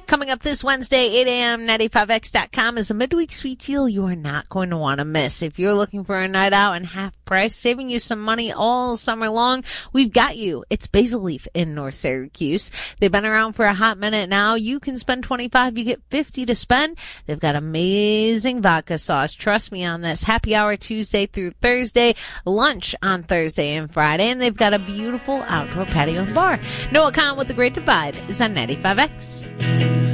Coming up this Wednesday, 8 a.m., 95X.com is a midweek sweet deal you are not going to want to miss. If you're looking for a night out and half price, saving you some money all summer long, we've got you. It's Basil Leaf in North Syracuse. They've been around for a hot minute now. You can spend $25, you get $50 to spend. They've got amazing vodka sauce. Trust me on this. Happy hour Tuesday through Thursday, lunch on Thursday and Friday, and they've got a beautiful outdoor patio and bar. Noah Khan with The Great Divide is on 95X.